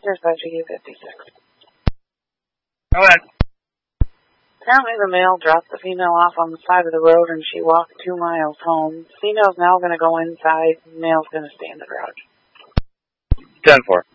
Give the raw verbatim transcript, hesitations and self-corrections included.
Dispatch U fifty-six. Go ahead. Apparently the male dropped the female off on the side of the road and she walked two miles home. Female's now going to go inside. Male's going to stay in the garage. ten four.